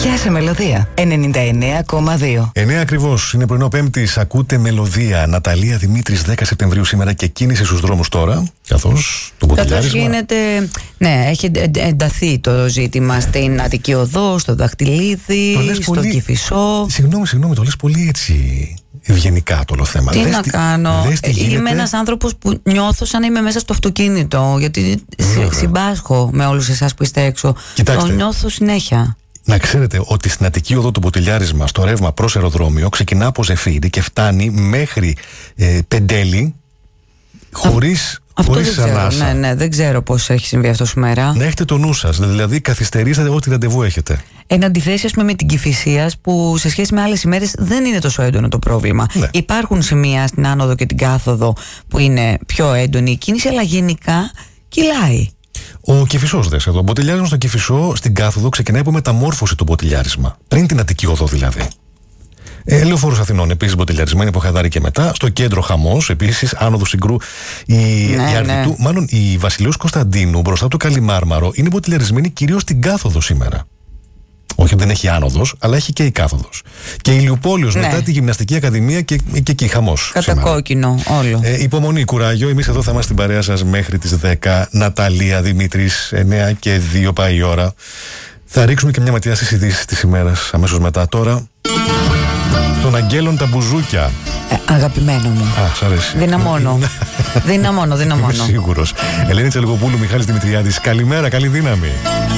Γεια σε Μελωδία 99,2. 9 ακριβώς. Είναι πρωινό Πέμπτης. Ακούτε Μελωδία. Ναταλία Δημήτρης, 10 Σεπτεμβρίου σήμερα και κίνηση στους δρόμους τώρα. Καθώς το μποτιλιάρισμα. Γίνεται. Ναι, έχει ενταθεί το ζήτημα στην Αττική Οδό, στο Δαχτυλίδι, στο Κηφισό. Συγγνώμη, το λες πολύ έτσι ευγενικά το όλο θέμα. Τι να κάνω. Είμαι ένας άνθρωπος που νιώθω σαν να είμαι μέσα στο αυτοκίνητο. Γιατί συμπάσχω με όλους εσάς που είστε έξω. Κοιτάξτε, το νιώθω συνέχεια. Να ξέρετε ότι στην Αττική Οδό το μποτιλιάρισμα στο ρεύμα προς αεροδρόμιο ξεκινά από Ζεφύρι και φτάνει μέχρι Πεντέλη χωρίς ανάσα. Ναι, δεν ξέρω πώς έχει συμβεί αυτό σήμερα. Να έχετε το νου σας, δηλαδή καθυστερήσατε ό,τι ραντεβού έχετε. Εν αντιθέσει, ας πούμε, με την Κηφισίας, που σε σχέση με άλλες ημέρες δεν είναι τόσο έντονο το πρόβλημα. Ναι. Υπάρχουν σημεία στην άνοδο και την κάθοδο που είναι πιο έντονη η κίνηση, αλλά γενικά κυλάει. Ο Κηφισός δες εδώ. Μποτιλιάρισμα στο Κηφισό στην κάθοδο ξεκινάει από μεταμόρφωση το μποτιλιάρισμα. Πριν την Αττική Οδό δηλαδή. Λεωφόρος Αθηνών επίσης μποτιλιαρισμένη από Χαδάρη και μετά. Στο κέντρο χαμός επίσης, άνοδο Συγκρού. Μάλλον η Βασιλείος Κωνσταντίνου μπροστά από το Καλιμάρμαρο είναι μποτιλιαρισμένη κυρίως στην κάθοδο σήμερα. Όχι, δεν έχει άνοδος, αλλά έχει και η κάθοδος. Και η Ηλιουπόλεως μετά τη Γυμναστική Ακαδημία και εκεί χαμός. Κατακόκκινο όλο. Υπομονή, κουράγιο. Εμείς εδώ θα είμαστε στην παρέα σας μέχρι τις 10. Ναταλία Δημήτρης, 9 και 2 πάει η ώρα. Θα ρίξουμε και μια ματιά στις ειδήσεις της ημέρας αμέσως μετά. Τώρα, στον Αγγέλων τα μπουζούκια. Αγαπημένο μου. Σ' αρέσει. Δυναμώνω. Είμαι σίγουρος. Ελένη Τσελγοπούλου, Μιχάλης Δημητριάδης. Καλημέρα, καλή δύναμη.